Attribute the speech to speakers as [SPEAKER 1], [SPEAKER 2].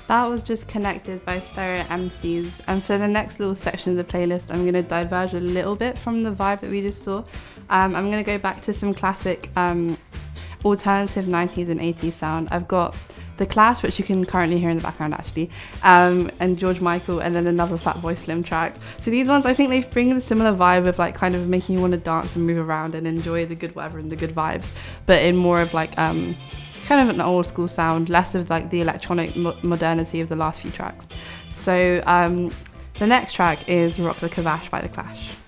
[SPEAKER 1] That was just Connected by Stereo MCs. And for the next little section of the playlist, I'm going to diverge a little bit from the vibe that we just saw. I'm going to go back to some classic alternative 90s and 80s sound. I've got The Clash, which you can currently hear in the background actually, and George Michael, and then another Fatboy Slim track. So these ones, I think they bring a similar vibe of like kind of making you want to dance and move around and enjoy the good weather and the good vibes, but in more of like kind of an old school sound, less of like the electronic modernity of the last few tracks. So the next track is Rock the Cavash by The Clash.